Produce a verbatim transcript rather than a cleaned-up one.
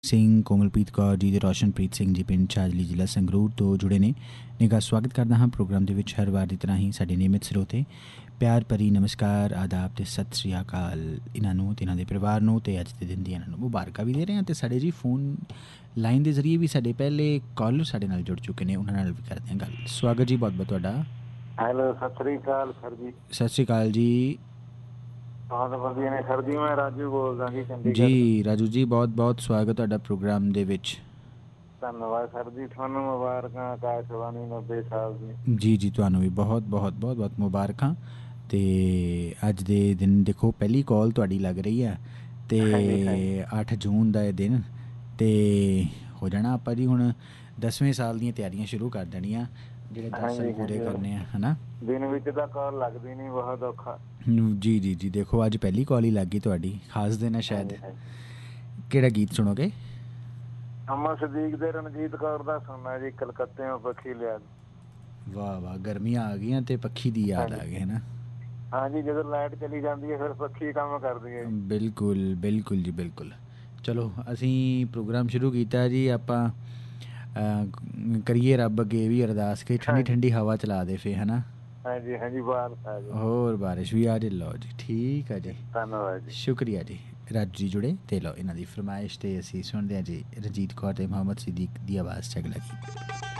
ਸਿੰਘ ਕੋਮਲਪ੍ਰੀਤ ਕੌਰ ਜੀ ਤੇ ਰੋਸ਼ਨਪ੍ਰੀਤ ਸਿੰਘ ਜੀ ਪਿੰਡ ਛਾਜਲੀ ਜ਼ਿਲ੍ਹਾ ਸੰਗਰੂਰ ਤੋਂ ਜੁੜੇ ਨੇ ਨਿੱਘਾ ਸਵਾਗਤ ਕਰਦਾ ਹਾਂ ਪ੍ਰੋਗਰਾਮ ਦੇ ਵਿੱਚ। ਹਰ ਵਾਰ ਦੀ ਤਰ੍ਹਾਂ ਹੀ ਸਾਡੇ ਨਿਯਮਿਤ ਸਰੋਤੇ ਪਿਆਰ ਭਰੀ ਨਮਸਕਾਰ, ਆਦਾਬ ਤੇ ਸਤਿ ਸ਼੍ਰੀ ਅਕਾਲ ਇਹਨਾਂ ਨੂੰ ਤੇ ਇਹਨਾਂ ਦੇ ਪਰਿਵਾਰ ਨੂੰ, ਤੇ ਅੱਜ ਦੇ ਦਿਨ ਦੀਆਂ ਇਹਨਾਂ ਨੂੰ ਮੁਬਾਰਕਾਂ ਵੀ ਦੇ ਰਹੇ ਹਾਂ। ਤੇ ਸਾਡੇ ਜੀ ਫੋਨ ਲਾਈਨ ਦੇ ਜ਼ਰੀਏ ਵੀ ਸਾਡੇ ਪਹਿਲੇ ਕਾਲਰ ਸਾਡੇ ਨਾਲ ਜੁੜ ਚੁੱਕੇ ਨੇ, ਉਹਨਾਂ ਨਾਲ ਵੀ ਕਰਦੇ ਹਾਂ ਗੱਲ। ਸਵਾਗਤ ਜੀ ਬਹੁਤ ਬਹੁਤ ਤੁਹਾਡਾ। ਹੈਲੋ, ਸਤਿ ਸ੍ਰੀ ਅਕਾਲ ਸਰ ਜੀ। ਸਤਿ ਸ਼੍ਰੀ ਅਕਾਲ ਜੀ। ਬਹੁਤ ਵਧੀਆ ਨੇ ਸਰ ਜੀ, ਮੈਂ ਰਾਜੂ ਬੋਲਦਾ ਜੀ ਚੰਡੀਗੜ੍ਹ ਜੀ ਰਾਜੂ ਜੀ, ਬਹੁਤ ਬਹੁਤ ਸਵਾਗਤ ਤੁਹਾਡਾ ਪ੍ਰੋਗਰਾਮ ਦੇ ਵਿੱਚ। ਧੰਨਵਾਦ ਸਰ ਜੀ, ਤੁਹਾਨੂੰ ਮੁਬਾਰਕਾਂ ਆਕਾਸ਼ਵਾਣੀ ਨੱਬੇ ਸਾਲ ਦੀ। ਜੀ ਜੀ ਤੁਹਾਨੂੰ ਵੀ ਬਹੁਤ ਬਹੁਤ ਬਹੁਤ ਬਹੁਤ ਮੁਬਾਰਕਾਂ। ਅਤੇ ਅੱਜ ਦੇ ਦਿਨ ਦੇਖੋ ਪਹਿਲੀ ਕਾਲ ਤੁਹਾਡੀ ਲੱਗ ਰਹੀ ਹੈ ਅਤੇ ਅੱਠ ਜੂਨ ਦਾ ਇਹ ਦਿਨ, ਅਤੇ ਹੋ ਜਾਣਾ ਆਪਾਂ ਜੀ ਹੁਣ ਦਸਵੇਂ ਸਾਲ ਦੀਆਂ ਤਿਆਰੀਆਂ ਸ਼ੁਰੂ ਕਰ ਦੇਣੀਆਂ, ਜਿਹੜੇ ਦਸ ਸਾਲ ਪੂਰੇ ਕਰਨੇ ਆ, ਹੈ ਨਾ। ਦਿਨ ਵਿੱਚ ਤਾਂ ਕਾਲ ਲੱਗਦੀ ਨਹੀਂ, ਬਹੁਤ ਔਖਾ। ਜੀ ਜੀ ਜੀ ਦੇਖੋ ਅੱਜ ਪਹਿਲੀ ਕਾਲ ਹੀ ਲੱਗ ਗਈ ਤੁਹਾਡੀ, ਖਾਸ ਦਿਨ ਹੈ ਸ਼ਾਇਦ। ਕਿਹੜਾ ਗੀਤ ਸੁਣੋਗੇ? ਅਮਨ ਸਦੀਕ ਦੇ ਰਣਜੀਤ ਕੌਰ ਦਾ ਸੁਣਨਾ ਜੀ, ਕਲਕੱਤਿਓਂ ਪੱਖੀ ਲਿਆ। ਵਾਹ ਵਾਹ, ਗਰਮੀਆਂ ਆ ਗਈਆਂ ਅਤੇ ਪੱਖੀ ਦੀ ਯਾਦ ਆ ਗਈ, ਹੈ ਨਾ। ਹਾਂਜੀ, ਜਦੋਂ ਲਾਈਟ ਚਲੀ ਜਾਂਦੀ ਹੈ ਫਿਰ ਪੱਖੀ ਕੰਮ ਕਰਦੀ ਹੈ। ਬਿਲਕੁਲ ਬਿਲਕੁਲ ਜੀ ਬਿਲਕੁਲ। ਚਲੋ ਅਸੀਂ ਪ੍ਰੋਗਰਾਮ ਸ਼ੁਰੂ ਕੀਤਾ ਜੀ, ਆਪਾਂ ਕਰੀਏ ਰੱਬ ਅੱਗੇ ਵੀ ਅਰਦਾਸ ਕਿ ਠੰਡੀ ਠੰਡੀ ਹਵਾ ਚਲਾ ਦੇ ਫੇ, ਹੈ ਨਾ। ਹਾਂਜੀ ਹਾਂਜੀ, ਬਾਰਿਸ਼ ਆ ਜਾਏ, ਹੋਰ ਬਾਰਿਸ਼ ਵੀ ਆ ਜਾਏ। ਲਓ ਜੀ, ਠੀਕ ਆ ਜੀ, ਧੰਨਵਾਦ ਜੀ, ਸ਼ੁਕਰੀਆ ਜੀ। ਰਾਜੂ ਜੀ ਜੁੜੇ ਤੇ ਲਓ ਇਹਨਾਂ ਦੀ ਫਰਮਾਇਸ਼ 'ਤੇ ਅਸੀਂ ਸੁਣਦੇ ਹਾਂ ਜੀ ਰਣਜੀਤ ਕੌਰ ਅਤੇ ਮੁਹੰਮਦ ਸਦੀਕ ਦੀ ਆਵਾਜ਼ 'ਚ ਅਗਲਾ ਗੀਤ।